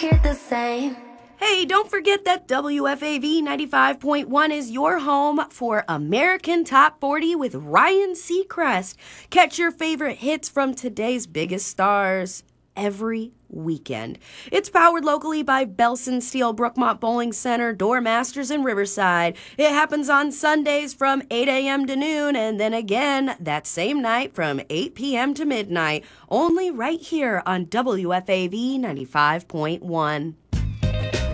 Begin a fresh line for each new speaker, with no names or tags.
hear the same.
Hey, don't forget that WFAV 95.1 is your home for American Top 40 with Ryan Seacrest. Catch your favorite hits from today's biggest stars every weekend. It's powered locally by Belson Steel, Brookmont Bowling Center, Doormasters, and Riverside. It happens on Sundays from 8 a.m. to noon, and then again that same night from 8 p.m. to midnight, only right here on WFAV 95.1.